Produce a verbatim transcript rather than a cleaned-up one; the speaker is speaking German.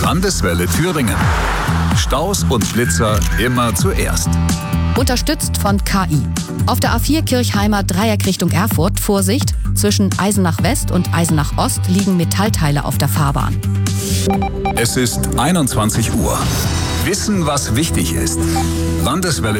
Landeswelle Thüringen. Staus und Blitzer immer zuerst. Unterstützt von K I. Auf der A vier Kirchheimer Dreieck Richtung Erfurt, Vorsicht, zwischen Eisenach West und Eisenach Ost liegen Metallteile auf der Fahrbahn. Es ist einundzwanzig Uhr. Wissen, was wichtig ist. Landeswelle